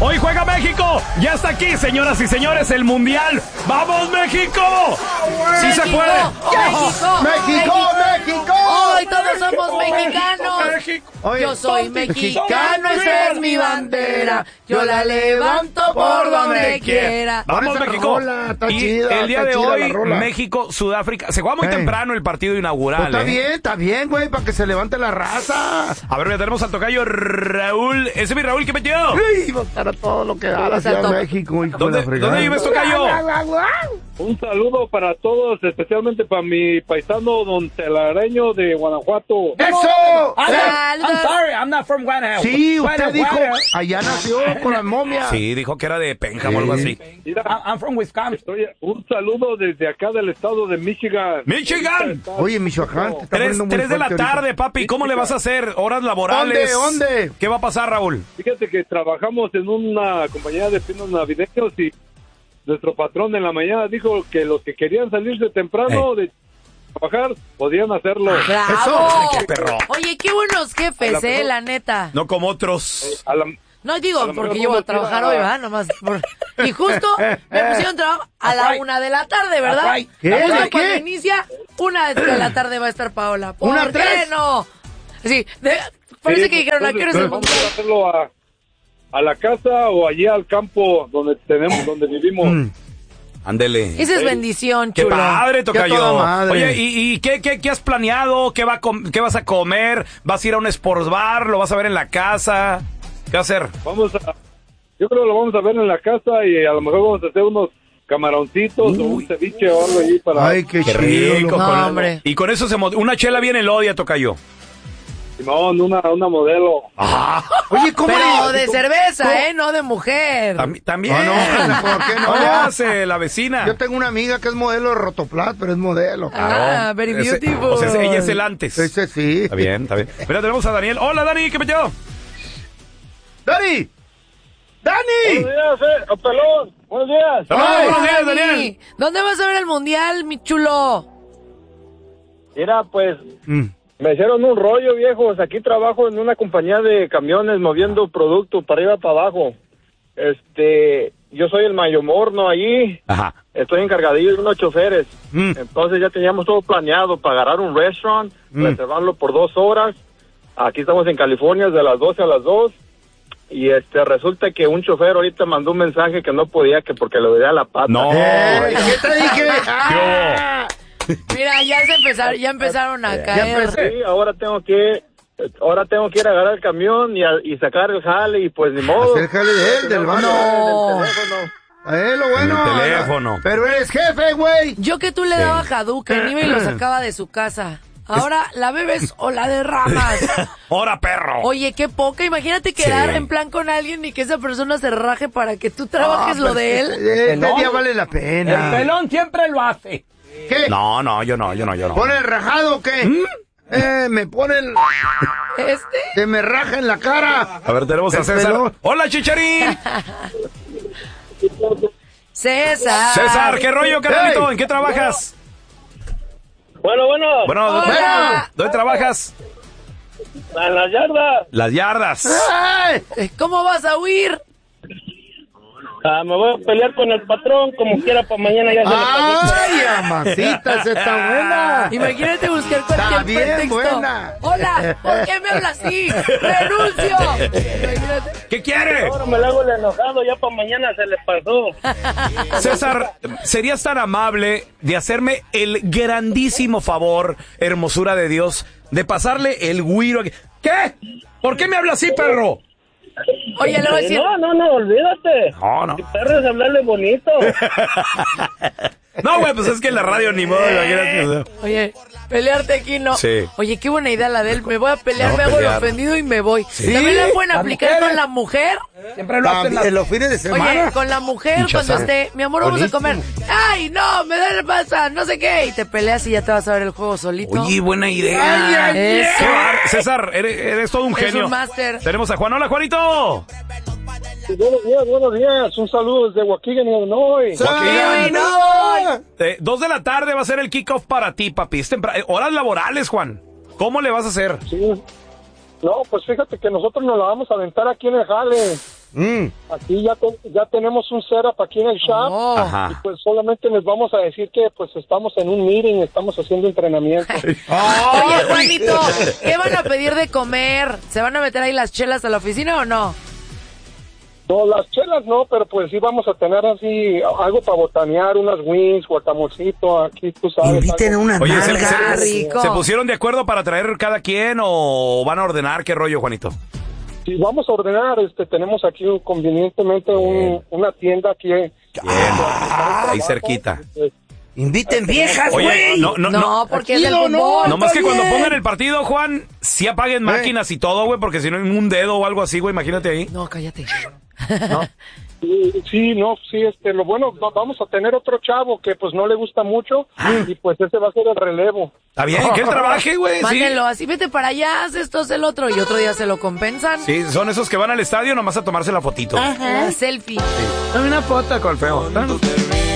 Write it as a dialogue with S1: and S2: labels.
S1: Hoy juega México. Ya está aquí, señoras y señores, el Mundial. ¡Vamos, México! ¡Sí se puede!
S2: ¡México!
S3: Hoy todos somos mexicanos. Yo soy mexicano, esa es mi bandera. Yo la levanto por donde quiera.
S1: Vamos, México. Y el día de hoy, México, Sudáfrica. Se juega muy temprano el partido inaugural.
S2: Está bien, güey, para que se levante la raza.
S1: A ver, ya tenemos al tocayo Raúl. Ese es mi Raúl, ¿qué metió?
S2: Va a estar a todo lo que da la Ciudad de México.
S1: ¿Dónde vives, tocayo?
S4: Un saludo para todos, especialmente para mi paisano don Telaraño de Guanajuato.
S2: ¡Eso!
S5: I'm sorry, I'm not from Guanajuato.
S2: Sí, usted dijo, allá nació con las momias.
S1: Sí, dijo que era de Pénjamo o algo así.
S4: Mira,
S5: I'm from Wisconsin.
S4: un saludo desde acá del estado de Michigan.
S1: ¡Michigan!
S2: Oye, Michoacán.
S1: 3 de la tarde, papi. ¿Cómo le vas a hacer? ¿Horas laborales?
S2: ¿Dónde?
S1: ¿Qué va a pasar, Raúl?
S4: Fíjate que trabajamos en una compañía de pinos navideños y nuestro patrón en la mañana dijo que los que querían salirse temprano de trabajar podían hacerlo.
S3: ¡Bravo!
S1: ¡Qué perro!
S3: Oye, qué buenos jefes, la neta.
S1: No como otros.
S3: No digo porque yo voy a trabajar hoy, ¿verdad? Nomás y justo me pusieron trabajo a la 1 de la tarde, ¿verdad? Justo cuando inicia, 1 de la tarde va a estar Paola. ¿Por qué no? Sí, parece que dijeron, ¿a qué hora es el
S4: Vamos a hacerlo a la casa o allí al campo donde vivimos.
S1: Ándele.
S3: Esa es bendición,
S1: ¡Qué
S3: chulo.
S1: padre, tocayo!
S2: toda madre.
S1: Oye, ¿y qué has planeado? ¿Qué vas a comer? ¿Vas a ir a un sports bar? ¿Lo vas a ver en la casa? ¿Qué vas a hacer?
S4: Yo creo que lo vamos a ver en la casa y a lo mejor vamos a hacer unos camaroncitos o un ceviche o algo allí para...
S2: Ay, qué
S1: rico.
S3: No, hombre.
S1: Y con eso una chela bien elodia, tocayo.
S4: No, una modelo.
S2: Oye, ¿cómo
S3: Pero de cerveza, no de mujer.
S1: También.
S2: ¿Por qué no?
S1: ¿Cómo hace la vecina?
S2: Yo tengo una amiga que es modelo de Rotoplat, pero es modelo.
S3: Ah, very beautiful.
S1: O sea, ella es el antes.
S2: Ese sí.
S1: Está bien. Mira, tenemos a Daniel. Hola, Dani, ¿qué metió?
S2: ¡Dani!
S4: Buenos días, pelón. Buenos días.
S1: Hola, buenos días,
S3: Dani.
S1: Daniel.
S3: ¿Dónde vas a ver el mundial, mi chulo?
S4: Mira, pues... Me hicieron un rollo, viejos. Aquí trabajo en una compañía de camiones moviendo producto para arriba para abajo. Yo soy el mayomorno allí.
S1: Ajá.
S4: Estoy encargadillo de unos choferes. Entonces ya teníamos todo planeado para agarrar un restaurant, reservarlo por 2 horas. Aquí estamos en California de las 12 a las 2. Y resulta que un chofer ahorita mandó un mensaje que no podía, que porque le dolía la pata.
S1: No.
S2: ¿Qué te dije?
S3: Mira, ya empezaron a caer.
S4: Sí, ahora tengo que ir a agarrar el camión y sacar el jale y pues ni modo.
S2: Hacer jale de él, del barrio.
S3: No.
S2: Lo bueno.
S1: En el teléfono.
S2: Pero eres jefe, güey.
S3: Yo que tú le dabas Hadouken, iba y lo sacaba de su casa. Ahora la bebes o la derramas.
S1: ¡Hora, perro!
S3: Oye, qué poca. Imagínate quedar en plan con alguien y que esa persona se raje para que tú trabajes lo de él.
S2: Este día vale la pena.
S5: El pelón siempre lo hace.
S2: ¿Qué?
S1: No, yo no.
S2: ¿Pone el rajado o qué? Me pone el... Se me raja en la cara.
S1: A ver, tenemos a César.
S2: Pelón.
S1: ¡Hola, Chicharín!
S3: César,
S1: ¿qué rollo, carnalito? ¿En qué trabajas?
S4: Bueno.
S1: Bueno, ¿dónde trabajas?
S4: En las yardas.
S1: Las yardas.
S2: ¡Ay!
S3: ¿Cómo vas a huir?
S4: Me voy a pelear con el patrón, como quiera, para mañana ya se
S2: ¡Ay, amacita! ¡Esa está buena!
S3: Imagínate buscar cualquier
S2: Está bien
S3: pretexto.
S2: buena.
S3: Hola, ¿por qué me habla así? ¡Renuncio! Imagínate.
S1: ¿Qué quiere?
S4: Ahora me lo hago el enojado, ya para mañana se le pasó.
S1: César, ¿serías tan amable de hacerme el grandísimo favor, hermosura de Dios, de pasarle el güiro? ¿Qué? ¿Por qué me habla así, perro?
S3: Oye, le voy a decir...
S4: No, olvídate.
S1: No.
S4: Mi perro es hablarle bonito.
S1: No, güey, pues es que en la radio ni modo. Imagínate.
S3: Oye, pelearte aquí no.
S1: Sí.
S3: Oye, qué buena idea la de él. Me voy a pelear, me hago el ofendido y me voy.
S1: Sí.
S3: También la pueden aplicar con la mujer.
S5: Siempre lo hacen.
S2: En los fines de semana.
S3: Oye, con la mujer cuando esté, mi amor, vamos a comer. Ay, no, me da la panza, no sé qué. Y te peleas y ya te vas a ver el juego solito.
S1: Oye, buena idea.
S3: Eso.
S1: César, eres todo un genio.
S3: Es un máster.
S1: Tenemos a Juan. Hola, Juanito.
S4: Buenos días. Un saludo desde Waukegan, Illinois.
S1: 2 de la tarde va a ser el kickoff para ti, papi. Horas laborales, Juan. ¿Cómo le vas a hacer?
S4: Sí. No, pues fíjate que nosotros nos la vamos a aventar aquí en el jale. Aquí ya tenemos un setup aquí en el shop.
S1: Ajá.
S4: Y pues solamente les vamos a decir que pues estamos en un meeting, estamos haciendo entrenamiento.
S3: Oye, Juanito, ¿qué van a pedir de comer? ¿Se van a meter ahí las chelas a la oficina o no?
S4: No, las chelas no, pero pues sí vamos a tener así algo para botanear, unas wings, guacamolcito, aquí tú sabes.
S2: Inviten
S4: algo.
S2: unas
S1: Oye,
S2: nalgas.
S3: rico.
S1: ¿se pusieron de acuerdo para traer cada quien o van a ordenar? ¿Qué rollo, Juanito?
S4: Sí, vamos a ordenar, tenemos aquí convenientemente una tienda aquí.
S1: Ahí cerquita.
S2: Inviten viejas,
S1: Oye,
S2: güey.
S3: No, porque es del
S2: Tranquilo,
S3: fútbol.
S1: No más que
S2: Está
S1: cuando
S2: bien.
S1: pongan el partido, Juan, sí apaguen máquinas y todo, güey, porque si no, en un dedo o algo así, güey, imagínate ahí.
S3: No, cállate.
S4: Sí, lo bueno, vamos a tener otro chavo que pues no le gusta mucho y pues ese va a ser el relevo.
S1: Está bien, que él trabaje, güey, sí.
S3: Mándenlo así, vete para allá, haz esto, haz el otro, y otro día se lo compensan.
S1: Sí, son esos que van al estadio nomás a tomarse la fotito.
S3: La selfie.
S1: Dame una foto con el feo.